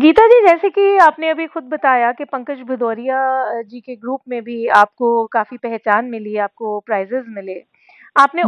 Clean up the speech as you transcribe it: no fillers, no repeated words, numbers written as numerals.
गीता जी, जैसे कि आपने अभी खुद बताया कि पंकज भदौरिया जी के ग्रुप में भी आपको काफ़ी पहचान मिली, आपको प्राइज़ेज़ मिले। आपने